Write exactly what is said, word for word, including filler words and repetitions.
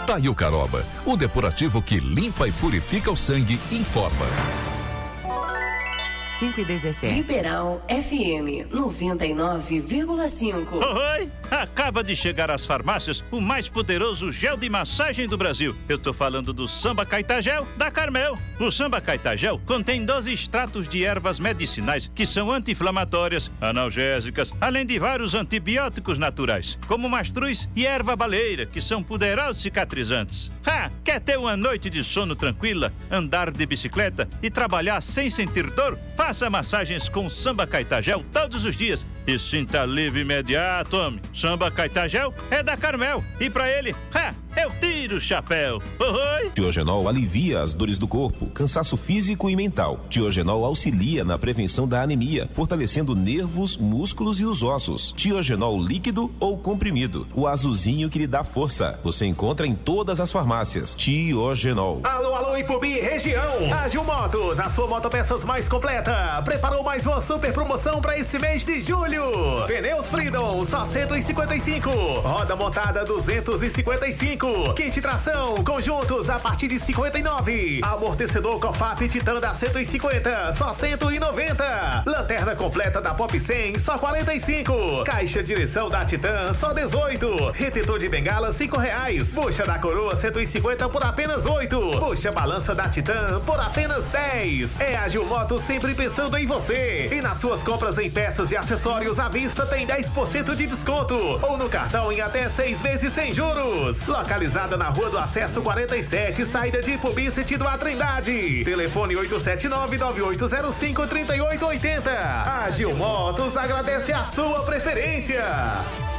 Tá aí o Caroba, o depurativo que limpa e purifica o sangue, informa. cinco e dezessete. Liberal F M noventa e nove vírgula cinco. Oi! Acaba de chegar às farmácias o mais poderoso gel de massagem do Brasil. Eu tô falando do Samba Caetagel da Carmel. O Samba Caetagel contém doze extratos de ervas medicinais que são anti-inflamatórias, analgésicas, além de vários antibióticos naturais, como mastruz e erva baleira, que são poderosos cicatrizantes. Ha! Quer ter uma noite de sono tranquila, andar de bicicleta e trabalhar sem sentir dor? Faça massagens com Samba Caetagel todos os dias e sinta alívio imediato, homem. Samba Caetagel é da Carmel e pra ele, ha, eu tiro o chapéu. Oi! Tiogenol alivia as dores do corpo, cansaço físico e mental. Tiogenol auxilia na prevenção da anemia, fortalecendo nervos, músculos e os ossos. Tiogenol líquido ou comprimido, o azulzinho que lhe dá força. Você encontra em todas as farmácias. Tiogenol. Alô, alô, Ipubi, região. Agil Motos, a sua motopeças mais completa, preparou mais uma super promoção para esse mês de julho. Pneus Freedom, só cento e cinquenta e cinco. Roda montada duzentos e cinquenta e cinco. Kit tração, conjuntos a partir de cinquenta e nove. Amortecedor Cofap Titan da cento e cinquenta, só cento e noventa. Lanterna completa da Pop cem, só quarenta e cinco. Caixa direção da Titan, só dezoito. Retetor de bengala, cinco reais. Bucha da Coroa, cento e cinquenta por apenas oito. Bucha balança da Titan por apenas dez. É a Gilmoto sempre pensando em você. E nas suas compras em peças e acessórios à vista tem dez por cento de desconto. Ou no cartão em até seis vezes sem juros. Localizada na Rua do Acesso quarenta e sete, saída de Ipubi, sentido a Trindade. Telefone oito sete nove, nove oito zero cinco, três oito oito zero. A Gilmotos agradece a sua preferência.